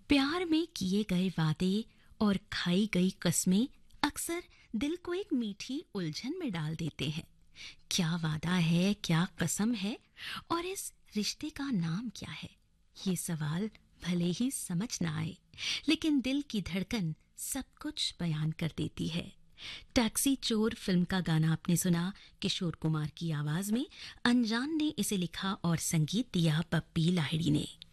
प्यार में किए गए वादे और खाई गई कस्में अक्सर दिल को एक मीठी उलझन में डाल देते हैं। क्या वादा है, क्या कसम है, और इस रिश्ते का नाम क्या है? ये सवाल भले ही समझ ना आए, लेकिन दिल की धड़कन सब कुछ बयान कर देती है। टैक्सी चोर फिल्म का गाना आपने सुना, किशोर कुमार की आवाज में। अनजान ने इसे लिखा और संगीत दिया पप्पी लाहिड़ी ने।